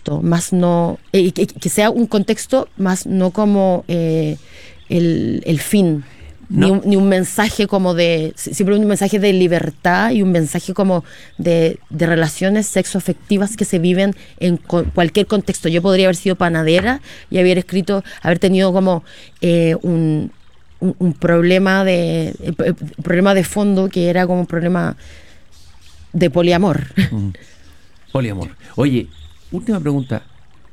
contexto, más no que sea un contexto, más no como el fin. No. Ni un mensaje como siempre un mensaje de libertad y un mensaje como de relaciones sexoafectivas que se viven en cualquier contexto. Yo podría haber sido panadera y haber tenido como un problema problema de fondo que era como un problema de poliamor. Poliamor. Oye, última pregunta.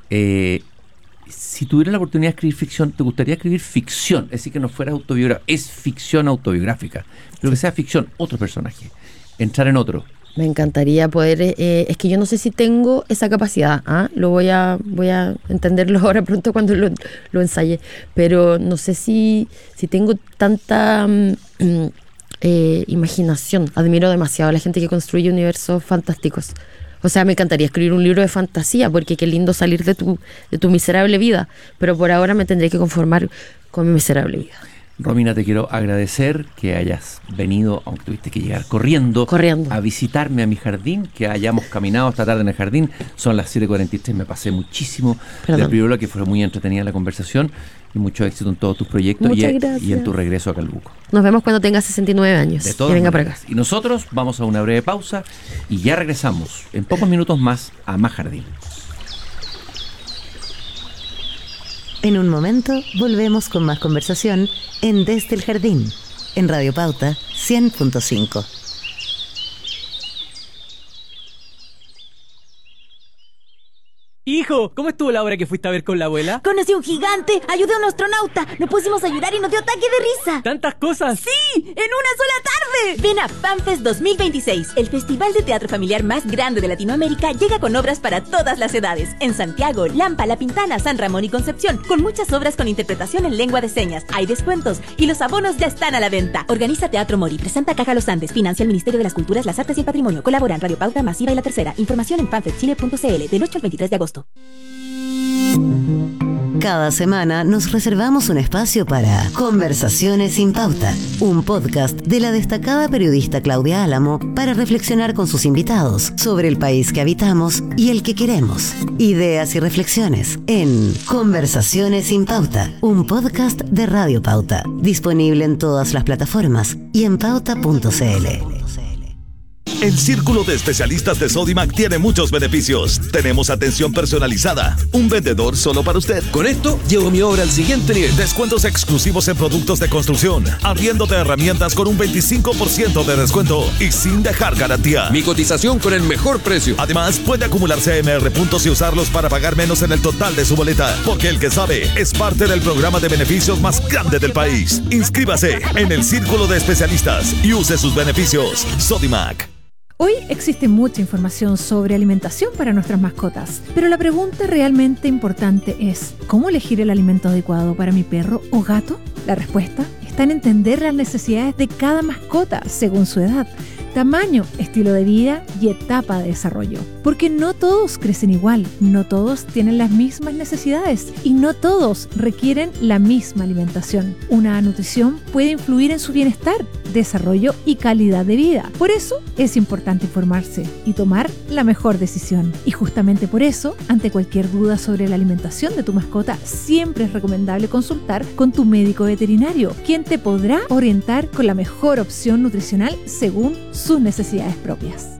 Si tuvieras la oportunidad de escribir ficción, ¿te gustaría escribir ficción? Es decir, que no fuera autobiográfica. Es ficción autobiográfica. Pero que sea ficción, otro personaje. Entrar en otro. Me encantaría poder... es que yo no sé si tengo esa capacidad. Voy a entenderlo ahora pronto cuando lo ensaye. Pero no sé si tengo tanta imaginación. Admiro demasiado a la gente que construye universos fantásticos. O sea, me encantaría escribir un libro de fantasía, porque qué lindo salir de tu miserable vida. Pero por ahora me tendré que conformar con mi miserable vida. Romina, te quiero agradecer que hayas venido, aunque tuviste que llegar corriendo a visitarme a mi jardín, que hayamos caminado esta tarde en el jardín. Son las 7:43, me pasé muchísimo del primer bloque, que fue muy entretenida la conversación, y mucho éxito en todos tus proyectos y en tu regreso a Calbuco. Nos vemos cuando tengas 69 años. De todas venga maneras. Para acá. Y nosotros vamos a una breve pausa y ya regresamos en pocos minutos más a Más Jardín. En un momento volvemos con más conversación en Desde el Jardín, en Radio Pauta 100.5. Hijo, ¿cómo estuvo la hora que fuiste a ver con la abuela? Conocí a un gigante, ayudé a un astronauta, nos pusimos a llorar y nos dio ataque de risa. ¿Tantas cosas? ¡Sí! ¡En una sola tarde! Ven a FanFest 2026, el festival de teatro familiar más grande de Latinoamérica. Llega con obras para todas las edades. En Santiago, Lampa, La Pintana, San Ramón y Concepción, con muchas obras con interpretación en lengua de señas. Hay descuentos y los abonos ya están a la venta. Organiza Teatro Mori, presenta Caja Los Andes, financia el Ministerio de las Culturas, las Artes y el Patrimonio. Colaboran Radio Pauta, Masiva y La Tercera. Información en fanfestchile.cl del 8 al 23 de agosto. Cada semana nos reservamos un espacio para Conversaciones sin Pauta, un podcast de la destacada periodista Claudia Álamo para reflexionar con sus invitados sobre el país que habitamos y el que queremos. Ideas y reflexiones en Conversaciones sin Pauta, un podcast de Radio Pauta, disponible en todas las plataformas y en pauta.cl. El Círculo de Especialistas de Sodimac tiene muchos beneficios. Tenemos atención personalizada, un vendedor solo para usted. Con esto, llevo mi obra al siguiente nivel. Descuentos exclusivos en productos de construcción, arriendo de herramientas con un 25% de descuento y sin dejar garantía. Mi cotización con el mejor precio. Además, puede acumular CMR puntos y usarlos para pagar menos en el total de su boleta, porque el que sabe es parte del programa de beneficios más grande del país. Inscríbase en el Círculo de Especialistas y use sus beneficios. Sodimac. Hoy existe mucha información sobre alimentación para nuestras mascotas, pero la pregunta realmente importante es: ¿cómo elegir el alimento adecuado para mi perro o gato? La respuesta está en entender las necesidades de cada mascota según su edad, tamaño, estilo de vida y etapa de desarrollo. Porque no todos crecen igual, no todos tienen las mismas necesidades y no todos requieren la misma alimentación. Una nutrición puede influir en su bienestar, desarrollo y calidad de vida. Por eso es importante informarse y tomar la mejor decisión. Y justamente por eso, ante cualquier duda sobre la alimentación de tu mascota, siempre es recomendable consultar con tu médico veterinario, quien te podrá orientar con la mejor opción nutricional según sus necesidades propias.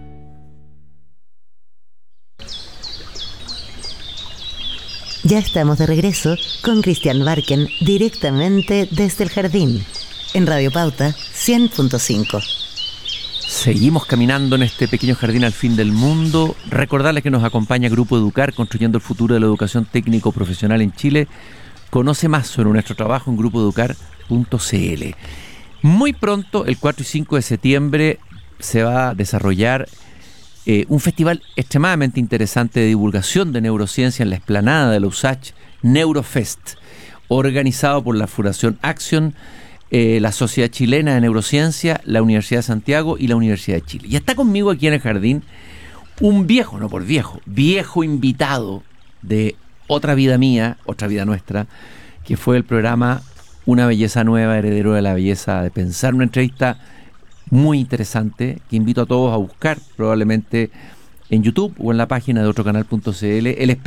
Ya estamos de regreso con Cristian Barken directamente desde el jardín, en Radio Pauta 100.5. Seguimos caminando en este pequeño jardín al fin del mundo. Recordarles que nos acompaña Grupo Educar, construyendo el futuro de la educación técnico-profesional en Chile. Conoce más sobre nuestro trabajo en grupoeducar.cl. Muy pronto, el 4 y 5 de septiembre, se va a desarrollar un festival extremadamente interesante de divulgación de neurociencia en la explanada de la USACH, Neurofest, organizado por la Fundación Action, la Sociedad Chilena de Neurociencia, la Universidad de Santiago y la Universidad de Chile. Y está conmigo aquí en el jardín un viejo, no por viejo, viejo invitado de Otra Vida Mía, Otra Vida Nuestra, que fue el programa Una Belleza Nueva, heredero de la belleza de pensar. Una entrevista muy interesante que invito a todos a buscar, probablemente en YouTube o en la página de otrocanal.cl. Él es